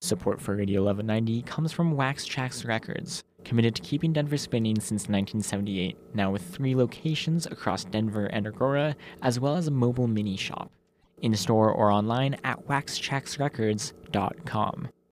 Support for Radio 1190 comes from Wax Trax Records, committed to keeping Denver spinning since 1978, now with 3 locations across Denver and Aurora, as well as a mobile mini shop. In store or online at waxtraxrecords.com.